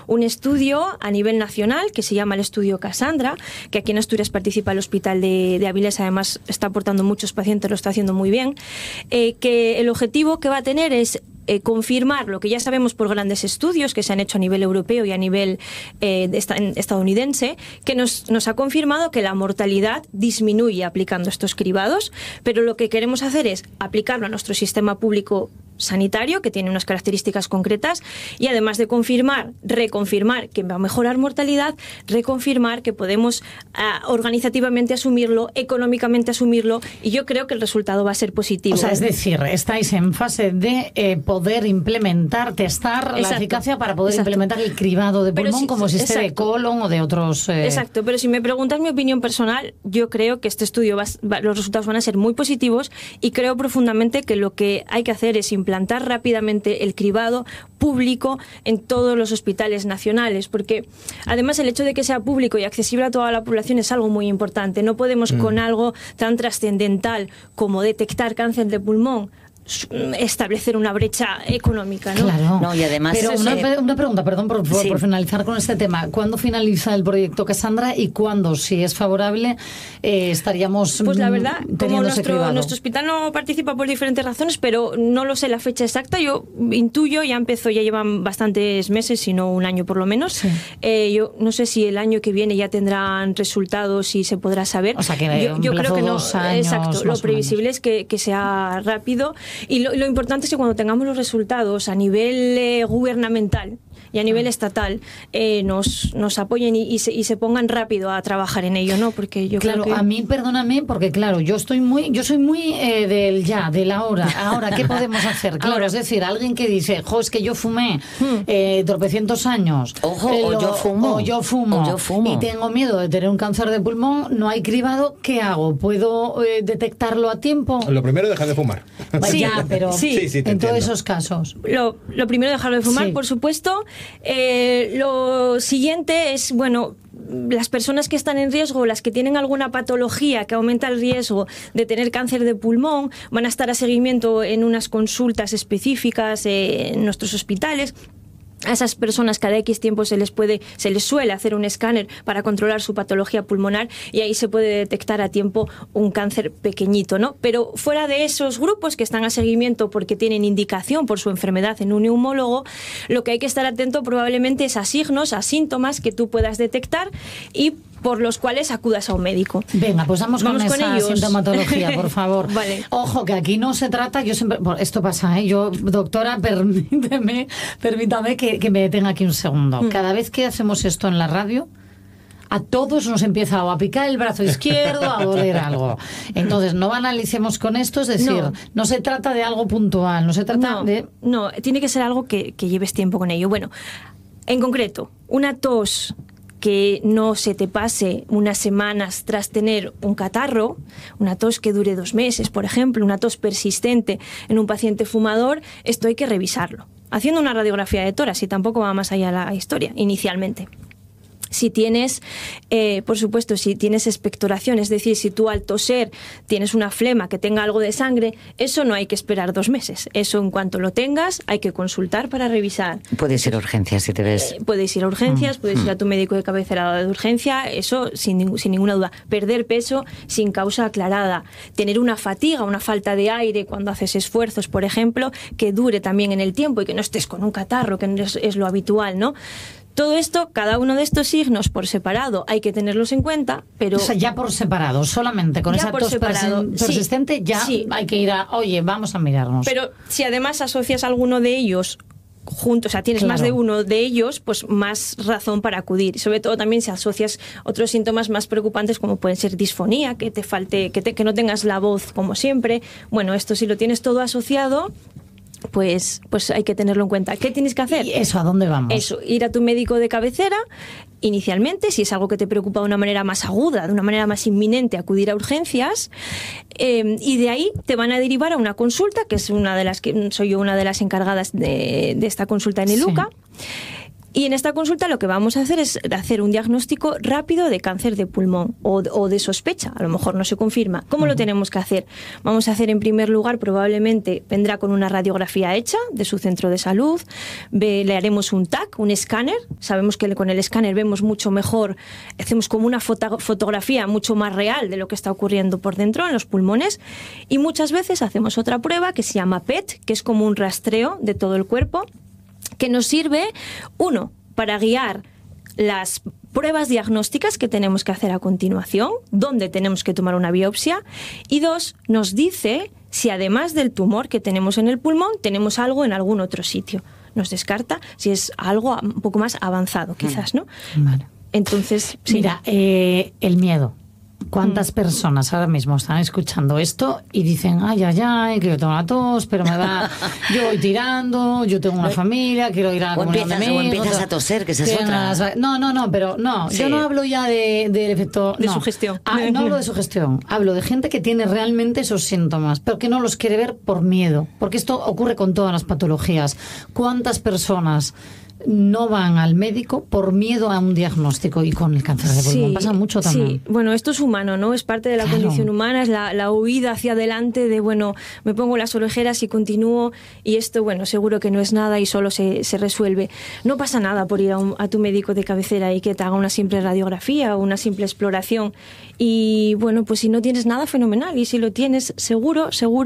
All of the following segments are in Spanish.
un estudio a nivel nacional que se llama el estudio Cassandra, que aquí en Asturias participa el Hospital de Avilés, además está aportando muchos pacientes, lo está haciendo muy bien, que el objetivo que va a tener es confirmar lo que ya sabemos por grandes estudios que se han hecho a nivel europeo y a nivel estadounidense, que nos ha confirmado que la mortalidad disminuye aplicando estos cribados, pero lo que queremos hacer es aplicarlo a nuestro sistema público sanitario, que tiene unas características concretas, y además de reconfirmar que va a mejorar mortalidad, reconfirmar que podemos organizativamente asumirlo, económicamente asumirlo, y yo creo que el resultado va a ser positivo. O sea, es decir, estáis en fase de poder implementar, testar la eficacia para poder implementar el cribado de pulmón, como si esté de colon o de otros... Exacto, pero si me preguntas mi opinión personal, yo creo que este estudio los resultados van a ser muy positivos, y creo profundamente que lo que hay que hacer es implantar rápidamente el cribado público en todos los hospitales nacionales, porque además el hecho de que sea público y accesible a toda la población es algo muy importante. No podemos con algo tan trascendental como detectar cáncer de pulmón establecer una brecha económica, ¿no? Claro. No, y además... Pero una pregunta, perdón por finalizar con este tema. ¿Cuándo finaliza el proyecto Cassandra y cuándo, si es favorable, estaríamos Pues la verdad, como nuestro hospital no participa por diferentes razones, pero no lo sé la fecha exacta, yo intuyo, ya llevan bastantes meses, si no un año por lo menos. Sí. Yo no sé si el año que viene ya tendrán resultados y se podrá saber. O sea, que yo creo que no. Años, exacto, lo previsible es que sea rápido. Y lo importante es que cuando tengamos los resultados a nivel gubernamental y a nivel estatal nos apoyen y se pongan rápido a trabajar en ello, ¿no? Porque yo creo que... a mí, perdóname, porque claro, yo soy muy del ya, del ahora, ¿qué podemos hacer? Claro, ahora, es decir, alguien que dice, es que yo fumé tropecientos años, o yo fumo, y tengo miedo de tener un cáncer de pulmón, no hay cribado, ¿qué hago? ¿Puedo detectarlo a tiempo? Lo primero, dejar de fumar. Sí, pero en todos esos casos. Lo primero, dejarlo de fumar, por supuesto. Lo siguiente es, las personas que están en riesgo, las que tienen alguna patología que aumenta el riesgo de tener cáncer de pulmón, van a estar a seguimiento en unas consultas específicas en nuestros hospitales. A esas personas cada X tiempo se les suele hacer un escáner para controlar su patología pulmonar, y ahí se puede detectar a tiempo un cáncer pequeñito, ¿no? Pero fuera de esos grupos que están a seguimiento porque tienen indicación por su enfermedad en un neumólogo, lo que hay que estar atento probablemente es a signos, a síntomas que tú puedas detectar y por los cuales acudas a un médico. Venga, pues vamos con esa sintomatología, por favor. Vale. Ojo, que aquí no se trata, yo siempre, esto pasa, yo, doctora, permítame que me detenga aquí un segundo. Cada vez que hacemos esto en la radio, a todos nos empieza o a picar el brazo izquierdo, a doler algo. Entonces, no banalicemos con esto, es decir, no se trata de algo puntual, no se trata de... No, tiene que ser algo que lleves tiempo con ello. Bueno, en concreto, una tos que no se te pase unas semanas tras tener un catarro, una tos que dure 2 meses, por ejemplo, una tos persistente en un paciente fumador, esto hay que revisarlo, haciendo una radiografía de tórax, y tampoco va más allá la historia, inicialmente. Si tienes, por supuesto, si tienes expectoración, es decir, si tú al toser tienes una flema que tenga algo de sangre, eso no hay que esperar 2 meses. Eso, en cuanto lo tengas, hay que consultar para revisar. Puedes ir a urgencias si te ves. Puedes ir a urgencias, puedes ir a tu médico de cabecera de urgencia, eso sin ninguna duda. Perder peso sin causa aclarada. Tener una fatiga, una falta de aire cuando haces esfuerzos, por ejemplo, que dure también en el tiempo y que no estés con un catarro, que no es lo habitual, ¿no? Todo esto, cada uno de estos signos por separado, hay que tenerlos en cuenta, pero... O sea, ya por separado, solamente con esa tos persistente, hay que ir oye, vamos a mirarnos. Pero si además asocias alguno de ellos juntos, o sea, tienes más de uno de ellos, pues más razón para acudir. Y sobre todo también si asocias otros síntomas más preocupantes, como pueden ser disfonía, que te falte, que no tengas la voz como siempre. Bueno, esto si lo tienes todo asociado, pues hay que tenerlo en cuenta. ¿Qué tienes que hacer? ¿Y eso a dónde vamos? Eso, ir a tu médico de cabecera inicialmente, si es algo que te preocupa de una manera más aguda, de una manera más inminente, acudir a urgencias, y de ahí te van a derivar a una consulta, que es soy yo una de las encargadas de esta consulta en el UCA. Y en esta consulta lo que vamos a hacer es hacer un diagnóstico rápido de cáncer de pulmón o de sospecha. A lo mejor no se confirma. ¿Cómo lo tenemos que hacer? Vamos a hacer, en primer lugar, probablemente vendrá con una radiografía hecha de su centro de salud. Le haremos un TAC, un escáner. Sabemos que con el escáner vemos mucho mejor, hacemos como una fotografía mucho más real de lo que está ocurriendo por dentro en los pulmones. Y muchas veces hacemos otra prueba que se llama PET, que es como un rastreo de todo el cuerpo, que nos sirve, uno, para guiar las pruebas diagnósticas que tenemos que hacer a continuación, dónde tenemos que tomar una biopsia, y dos, nos dice si además del tumor que tenemos en el pulmón, tenemos algo en algún otro sitio. Nos descarta si es algo un poco más avanzado, quizás, ¿no? Vale. Entonces, sí. Mira, el miedo. ¿Cuántas personas ahora mismo están escuchando esto y dicen, ay, que yo tengo una tos, pero me va, yo voy tirando, yo tengo una familia, quiero ir a la comunión de amigos, o empiezas a toser, que esa es otra. No, pero no, sí. Yo no hablo ya del efecto... De sugestión. No hablo de sugestión, hablo de gente que tiene realmente esos síntomas, pero que no los quiere ver por miedo, porque esto ocurre con todas las patologías. ¿Cuántas personas no van al médico por miedo a un diagnóstico? Y con el cáncer de pulmón pasa mucho también. Sí, bueno, esto es humano, ¿no? Es parte de la condición humana, es la huida hacia adelante de, bueno, me pongo las orejeras y continúo, y esto, bueno, seguro que no es nada y solo se resuelve. No pasa nada por ir a tu médico de cabecera y que te haga una simple radiografía o una simple exploración. Y bueno, pues si no tienes nada, fenomenal. Y si lo tienes, seguro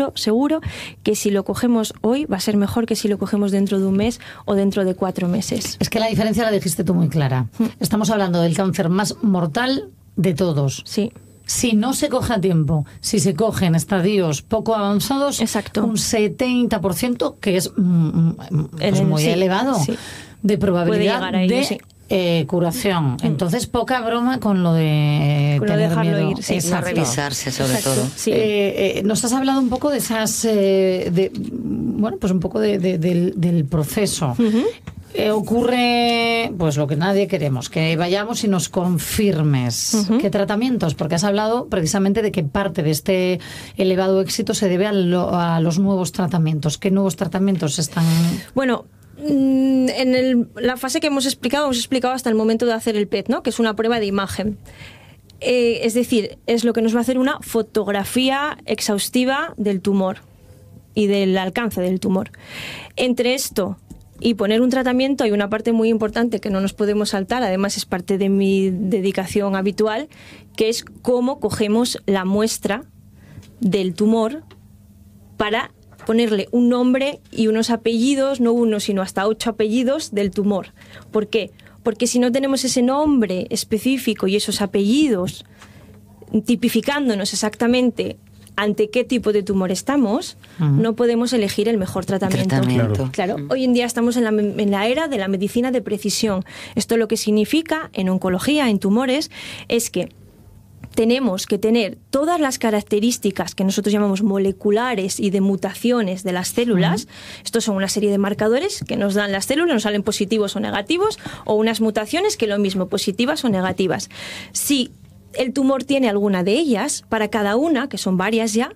que si lo cogemos hoy va a ser mejor que si lo cogemos dentro de un mes o dentro de 4 meses. Es que la diferencia la dijiste tú muy clara. Estamos hablando del cáncer más mortal de todos. Sí. Si no se coge a tiempo, si se coge en estadios poco avanzados, exacto, un 70%, que es pues muy elevado, de probabilidad de curación. Bueno, poca broma con lo de dejarlo miedo. Ir. Sí. No revisarse, sobre todo. Sí. Nos has hablado un poco de esas... pues un poco del proceso. Ocurre pues lo que nadie queremos, que vayamos y nos confirmes. ¿Qué tratamientos? Porque has hablado precisamente de que parte de este elevado éxito se debe a los nuevos tratamientos. ¿Qué nuevos tratamientos están...? Bueno, en la fase que hemos explicado hasta el momento de hacer el PET, ¿no? Que es una prueba de imagen. Es decir, es lo que nos va a hacer una fotografía exhaustiva del tumor y del alcance del tumor. Entre esto y poner un tratamiento hay una parte muy importante que no nos podemos saltar, además es parte de mi dedicación habitual, que es cómo cogemos la muestra del tumor para ponerle un nombre y unos apellidos, no uno, sino hasta 8 apellidos del tumor. ¿Por qué? Porque si no tenemos ese nombre específico y esos apellidos tipificándonos exactamente ante qué tipo de tumor estamos, no podemos elegir el mejor tratamiento. Claro. Hoy en día estamos en la era de la medicina de precisión. Esto lo que significa en oncología, en tumores, es que tenemos que tener todas las características que nosotros llamamos moleculares y de mutaciones de las células. Estos son una serie de marcadores que nos dan las células, nos salen positivos o negativos, o unas mutaciones que lo mismo, positivas o negativas. Si el tumor tiene alguna de ellas, para cada una, que son varias ya,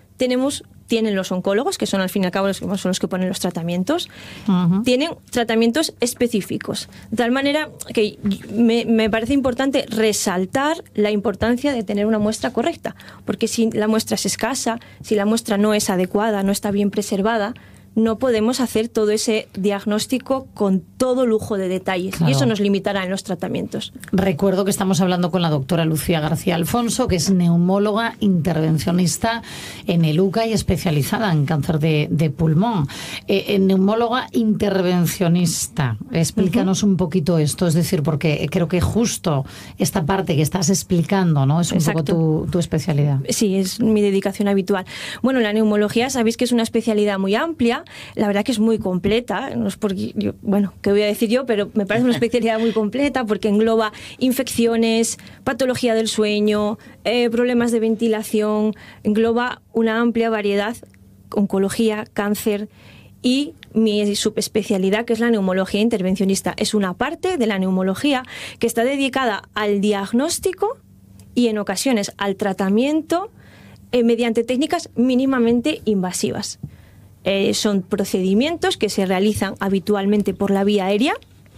tienen los oncólogos, que son al fin y al cabo son los que ponen los tratamientos, tienen tratamientos específicos. De tal manera que me parece importante resaltar la importancia de tener una muestra correcta, porque si la muestra es escasa, si la muestra no es adecuada, no está bien preservada, no podemos hacer todo ese diagnóstico con todo lujo de detalles. Claro. Y eso nos limitará en los tratamientos. Recuerdo que estamos hablando con la doctora Lucía García Alfonso, que es neumóloga intervencionista en el UCA y especializada en cáncer de pulmón. Neumóloga intervencionista. Explícanos un poquito esto, es decir, porque creo que justo esta parte que estás explicando, ¿no? Es un poco tu especialidad. Sí, es mi dedicación habitual. Bueno, la neumología, sabéis que es una especialidad muy amplia. La verdad que es muy completa, no es porque ¿qué voy a decir yo? Pero me parece una especialidad muy completa porque engloba infecciones, patología del sueño, problemas de ventilación, engloba una amplia variedad, oncología, cáncer, y mi subespecialidad, que es la neumología intervencionista. Es una parte de la neumología que está dedicada al diagnóstico y en ocasiones al tratamiento mediante técnicas mínimamente invasivas. Son procedimientos que se realizan habitualmente por la vía aérea,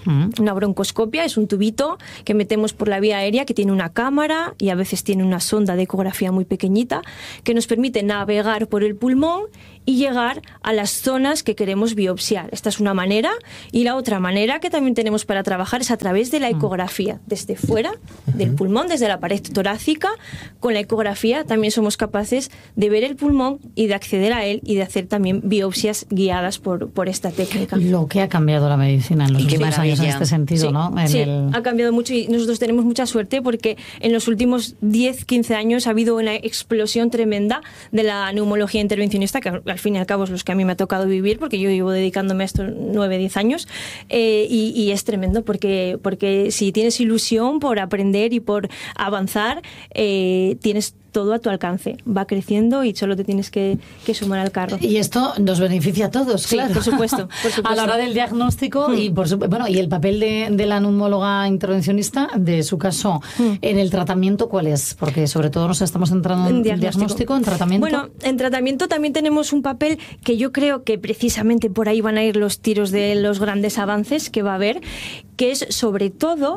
Una broncoscopia es un tubito que metemos por la vía aérea que tiene una cámara y a veces tiene una sonda de ecografía muy pequeñita que nos permite navegar por el pulmón y llegar a las zonas que queremos biopsiar. Esta es una manera, y la otra manera que también tenemos para trabajar es a través de la ecografía. Desde fuera del pulmón, desde la pared torácica, con la ecografía también somos capaces de ver el pulmón y de acceder a él y de hacer también biopsias guiadas por esta técnica. Lo que ha cambiado la medicina en los últimos años en este sentido, sí, ¿no? Ha cambiado mucho y nosotros tenemos mucha suerte porque en los últimos 10, 15 años ha habido una explosión tremenda de la neumología intervencionista, que al fin y al cabo es los que a mí me ha tocado vivir, porque yo llevo dedicándome a esto 9, 10 años, y es tremendo porque si tienes ilusión por aprender y por avanzar, tienes todo a tu alcance. Va creciendo y solo te tienes que sumar al carro. Y esto nos beneficia a todos, sí, claro. Por supuesto. A la hora del diagnóstico y y el papel de la neumóloga intervencionista, de su caso, en el tratamiento, ¿cuál es? Porque sobre todo nos estamos entrando en diagnóstico, en tratamiento. Bueno, en tratamiento también tenemos un papel que yo creo que precisamente por ahí van a ir los tiros de los grandes avances que va a haber, que es sobre todo,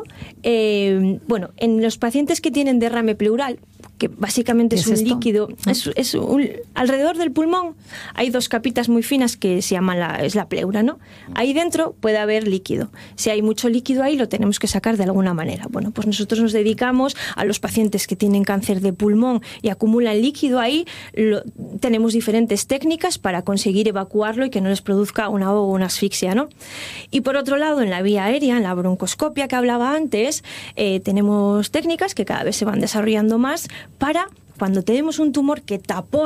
en los pacientes que tienen derrame pleural, que básicamente es un líquido, alrededor del pulmón hay 2 capitas muy finas que se llaman es la pleura, ¿no? Ahí dentro puede haber líquido. Si hay mucho líquido ahí, lo tenemos que sacar de alguna manera. Bueno, pues nosotros nos dedicamos a los pacientes que tienen cáncer de pulmón y acumulan líquido ahí. Tenemos diferentes técnicas para conseguir evacuarlo y que no les produzca un ahogo o una asfixia, ¿no? Y por otro lado, en la vía aérea, en la broncoscopia que hablaba antes, tenemos técnicas que cada vez se van desarrollando más para cuando tenemos un tumor que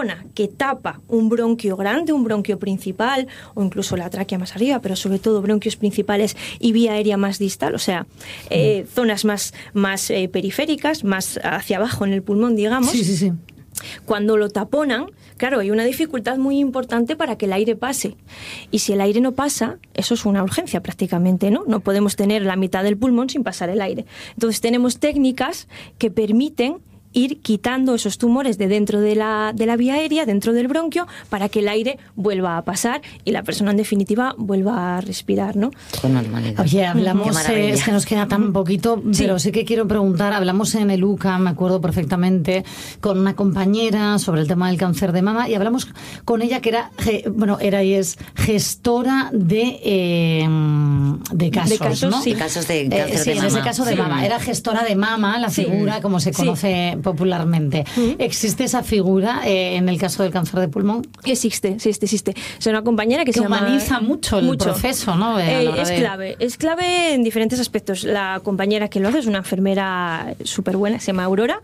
tapa un bronquio grande, un bronquio principal o incluso la tráquea más arriba, pero sobre todo bronquios principales y vía aérea más distal, o sea, zonas más periféricas, más hacia abajo en el pulmón, digamos. Sí. Cuando lo taponan, claro, hay una dificultad muy importante para que el aire pase. Y si el aire no pasa, eso es una urgencia prácticamente, ¿no? No podemos tener la mitad del pulmón sin pasar el aire. Entonces tenemos técnicas que permiten ir quitando esos tumores de dentro de la vía aérea, dentro del bronquio, para que el aire vuelva a pasar y la persona en definitiva vuelva a respirar, ¿no? Con normalidad. Oye, hablamos, es que nos queda tan poquito, pero sí que quiero preguntar, hablamos en el UCA, me acuerdo perfectamente, con una compañera sobre el tema del cáncer de mama y hablamos con ella que era y es gestora de casos, ¿no? Sí. De casos de cáncer de mama. En ese caso de mama. Era gestora de mama, la figura, como se conoce popularmente. ¿Existe esa figura en el caso del cáncer de pulmón? Existe. Es una compañera que se llama... humaniza mucho el proceso, ¿no? Es clave en diferentes aspectos. La compañera que lo hace es una enfermera súper buena, se llama Aurora,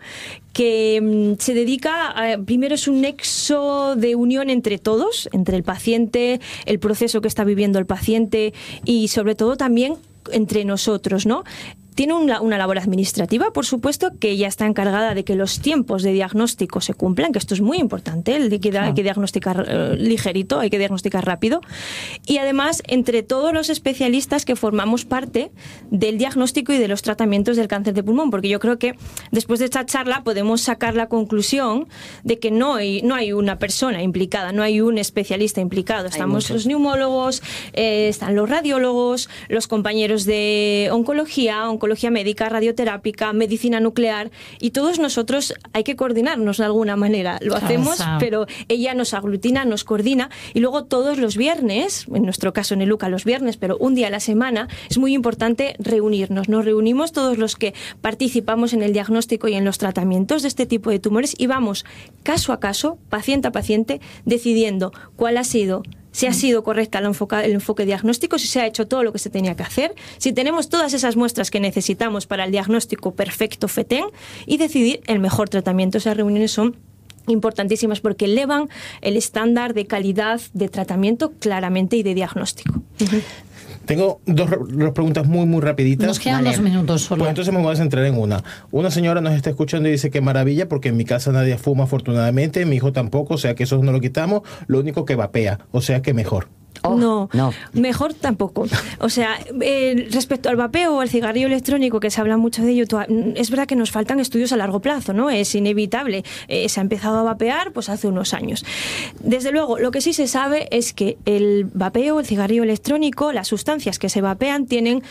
que se dedica primero es un nexo de unión entre todos, entre el paciente, el proceso que está viviendo el paciente y sobre todo también entre nosotros, ¿no? Tiene una labor administrativa, por supuesto, que ella está encargada de que los tiempos de diagnóstico se cumplan, que esto es muy importante, hay que diagnosticar ligerito, hay que diagnosticar rápido. Y además, entre todos los especialistas que formamos parte del diagnóstico y de los tratamientos del cáncer de pulmón, porque yo creo que después de esta charla podemos sacar la conclusión de que no hay una persona implicada, no hay un especialista implicado. Estamos los neumólogos, están los radiólogos, los compañeros de oncología médica, radioterápica, medicina nuclear, y todos nosotros hay que coordinarnos de alguna manera. Lo hacemos, pero ella nos aglutina, nos coordina, y luego todos los viernes, en nuestro caso en el UCA los viernes, pero un día a la semana, es muy importante reunirnos. Nos reunimos todos los que participamos en el diagnóstico y en los tratamientos de este tipo de tumores y vamos caso a caso, paciente a paciente, decidiendo cuál ha sido, si ha sido correcta el enfoque diagnóstico, si se ha hecho todo lo que se tenía que hacer, si tenemos todas esas muestras que necesitamos para el diagnóstico perfecto FETEN y decidir el mejor tratamiento. Esas reuniones son importantísimas porque elevan el estándar de calidad de tratamiento claramente y de diagnóstico. Tengo dos preguntas muy rapiditas. Nos quedan 2 minutos solo. Pues entonces me voy a centrar en una. Una señora nos está escuchando y dice que maravilla porque en mi casa nadie fuma afortunadamente, mi hijo tampoco, o sea que eso no lo quitamos, lo único que vapea, o sea que mejor. No, mejor tampoco. O sea, respecto al vapeo o al cigarrillo electrónico, que se habla mucho de ello, es verdad que nos faltan estudios a largo plazo, ¿no? Es inevitable. Se ha empezado a vapear pues hace unos años. Desde luego, lo que sí se sabe es que el vapeo, el cigarrillo electrónico, las sustancias que se vapean tienen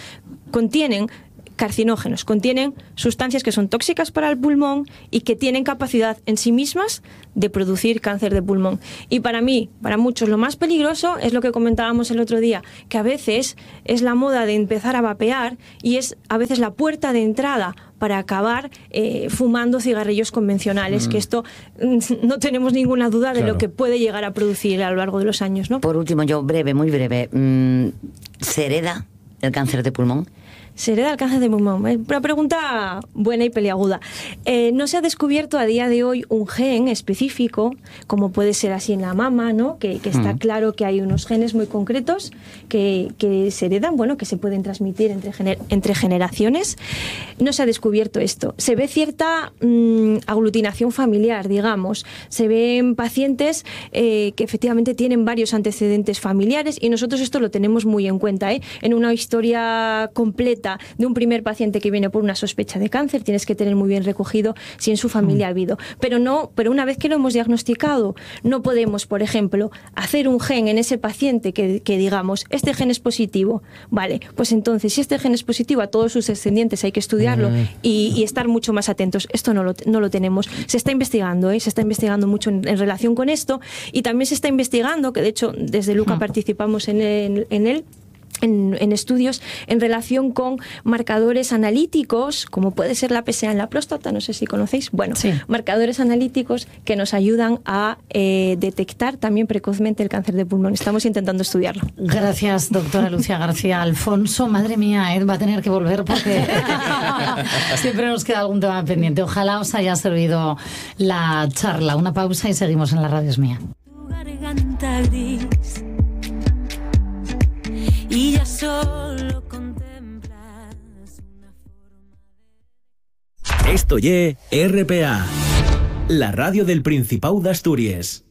contienen carcinógenos, contienen sustancias que son tóxicas para el pulmón y que tienen capacidad en sí mismas de producir cáncer de pulmón. Y para mí, para muchos, lo más peligroso es lo que comentábamos el otro día, que a veces es la moda de empezar a vapear y es a veces la puerta de entrada para acabar fumando cigarrillos convencionales, que esto no tenemos ninguna duda de lo que puede llegar a producir a lo largo de los años, ¿no? Por último, yo muy breve, ¿se hereda el cáncer de pulmón? ¿Se hereda el cáncer de pulmón? Una pregunta buena y peliaguda. No se ha descubierto a día de hoy un gen específico, como puede ser así en la mama, ¿no? Que está claro que hay unos genes muy concretos que se heredan, bueno, que se pueden transmitir entre generaciones. No se ha descubierto esto. Se ve cierta aglutinación familiar, digamos. Se ven pacientes que efectivamente tienen varios antecedentes familiares y nosotros esto lo tenemos muy en cuenta, ¿eh? En una historia completa de un primer paciente que viene por una sospecha de cáncer, tienes que tener muy bien recogido si en su familia ha habido. Pero una vez que lo hemos diagnosticado, no podemos, por ejemplo, hacer un gen en ese paciente que digamos, este gen es positivo. Vale, pues entonces, si este gen es positivo, a todos sus descendientes hay que estudiarlo y estar mucho más atentos. Esto no lo tenemos. Se está investigando, se está investigando mucho en relación con esto y también se está investigando, que de hecho desde Luca participamos en él, en estudios en relación con marcadores analíticos, como puede ser la PSA en la próstata, no sé si conocéis, bueno, marcadores analíticos que nos ayudan a detectar también precozmente el cáncer de pulmón. Estamos intentando estudiarlo. Gracias, doctora Lucía García Alfonso. Madre mía, va a tener que volver porque siempre nos queda algún tema pendiente. Ojalá os haya servido la charla. Una pausa y seguimos en La Radio Es Mía. Tu garganta gris y ya solo contemplas una forma de... Esto ye RPA, la radio del Principado de Asturias.